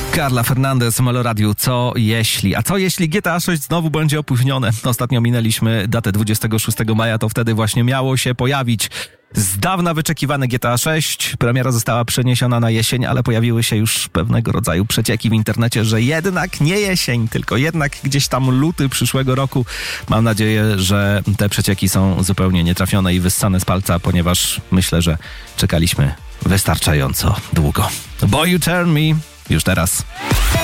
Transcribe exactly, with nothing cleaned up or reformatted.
Carla Fernandez, Meloradiu, co jeśli? A co jeśli G T A sześć znowu będzie opóźnione? Ostatnio minęliśmy datę dwudziestego szóstego maja, to wtedy właśnie miało się pojawić z dawna wyczekiwane G T A sześć. Premiera została przeniesiona na jesień, ale pojawiły się już pewnego rodzaju przecieki w internecie, że jednak nie jesień, tylko jednak gdzieś tam luty przyszłego roku. Mam nadzieję, że te przecieki są zupełnie nietrafione i wyssane z palca, ponieważ myślę, że czekaliśmy wystarczająco długo. Boy You Turn Me już teraz.